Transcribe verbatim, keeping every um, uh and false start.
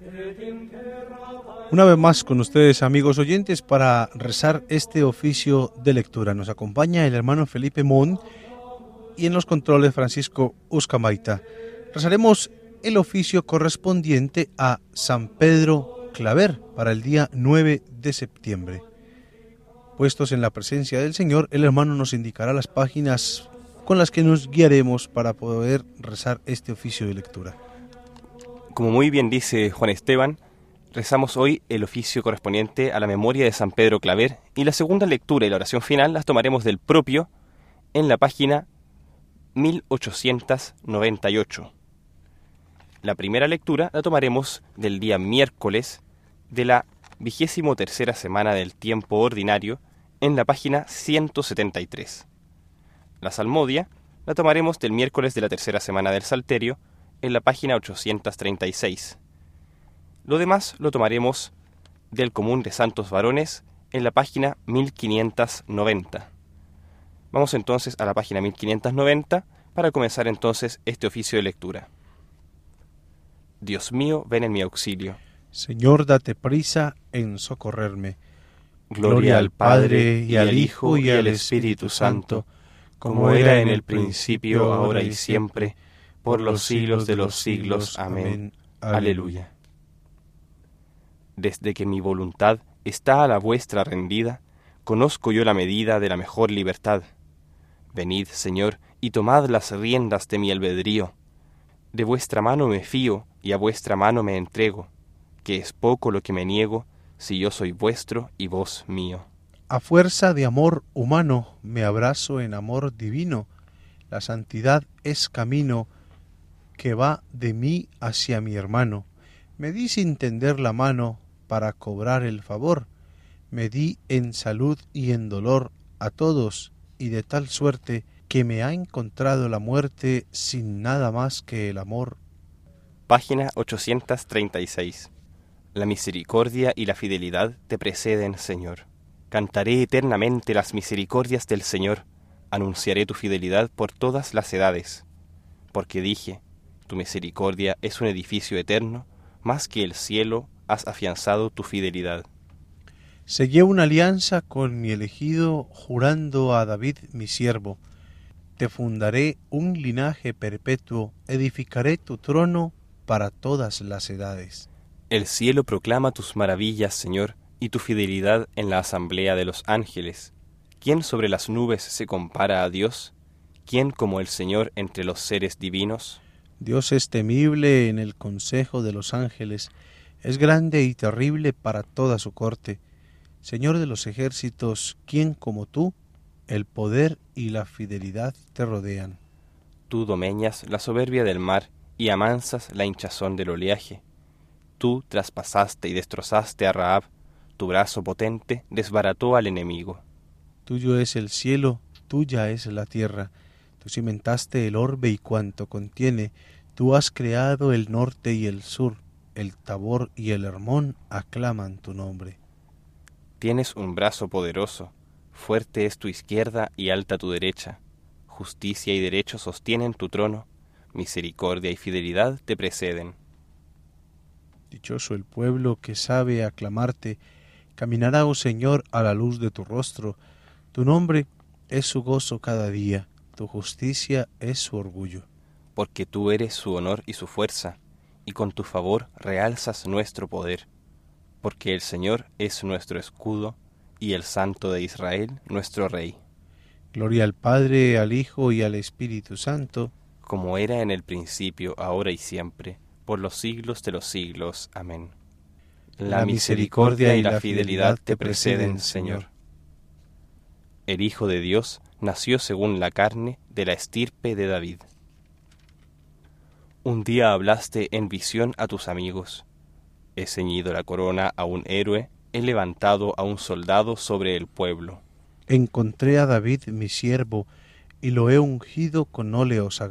Una vez más con ustedes, amigos oyentes, para rezar este oficio de lectura. Nos acompaña el hermano Felipe Mon y en los controles Francisco Uzcamaita. Rezaremos el oficio correspondiente a San Pedro Claver para el día nueve de septiembre. Puestos en la presencia del Señor, el hermano nos indicará las páginas con las que nos guiaremos para poder rezar este oficio de lectura. Como muy bien dice Juan Esteban, rezamos hoy el oficio correspondiente a la memoria de San Pedro Claver y la segunda lectura y la oración final las tomaremos del propio en la página mil ochocientos noventa y ocho. La primera lectura la tomaremos del día miércoles de la vigésimo tercera semana del tiempo ordinario en la página ciento setenta y tres. La salmodia la tomaremos del miércoles de la tercera semana del Salterio en la página ochocientos treinta y seis. Lo demás lo tomaremos del Común de Santos Varones en la página mil quinientos noventa. Vamos entonces a la página mil quinientos noventa para comenzar entonces este oficio de lectura. Dios mío, ven en mi auxilio. Señor, date prisa en socorrerme. Gloria, Gloria al Padre, y al Hijo, y al Espíritu Santo, como era en el principio, ahora y siempre, por los siglos de los siglos. Amén. Aleluya. Desde que mi voluntad está a la vuestra rendida, conozco yo la medida de la mejor libertad. Venid, Señor, y tomad las riendas de mi albedrío. De vuestra mano me fío, y a vuestra mano me entrego, que es poco lo que me niego, si yo soy vuestro y vos mío. A fuerza de amor humano me abrazo en amor divino. La santidad es camino que va de mí hacia mi hermano. Me di sin tender la mano para cobrar el favor. Me di en salud y en dolor a todos, y de tal suerte que me ha encontrado la muerte sin nada más que el amor. Página ochocientos treinta y seis. La misericordia y la fidelidad te preceden, Señor. Cantaré eternamente las misericordias del Señor, anunciaré tu fidelidad por todas las edades. Porque dije, tu misericordia es un edificio eterno, más que el cielo has afianzado tu fidelidad. Sellé una alianza con mi elegido, jurando a David mi siervo. Te fundaré un linaje perpetuo, edificaré tu trono para todas las edades. El cielo proclama tus maravillas, Señor, y tu fidelidad en la asamblea de los ángeles. ¿Quién sobre las nubes se compara a Dios? ¿Quién como el Señor entre los seres divinos? Dios es temible en el consejo de los ángeles, es grande y terrible para toda su corte. Señor de los ejércitos, ¿quién como tú? El poder y la fidelidad te rodean. Tú domeñas la soberbia del mar y amansas la hinchazón del oleaje. Tú traspasaste y destrozaste a Rahab, tu brazo potente desbarató al enemigo. Tuyo es el cielo, tuya es la tierra. Tú cimentaste el orbe y cuanto contiene. Tú has creado el norte y el sur. El Tabor y el Hermón aclaman tu nombre. Tienes un brazo poderoso. Fuerte es tu izquierda y alta tu derecha. Justicia y derecho sostienen tu trono. Misericordia y fidelidad te preceden. Dichoso el pueblo que sabe aclamarte. Caminará, oh Señor, a la luz de tu rostro. Tu nombre es su gozo cada día. Tu justicia es su orgullo. Porque tú eres su honor y su fuerza, y con tu favor realzas nuestro poder. Porque el Señor es nuestro escudo, y el Santo de Israel nuestro Rey. Gloria al Padre, al Hijo y al Espíritu Santo, como era en el principio, ahora y siempre, por los siglos de los siglos. Amén. La misericordia y la fidelidad te preceden, Señor. El Hijo de Dios nació según la carne de la estirpe de David. Un día hablaste en visión a tus amigos. He ceñido la corona a un héroe, he levantado a un soldado sobre el pueblo. Encontré a David mi siervo, y lo he ungido con óleo sagrado.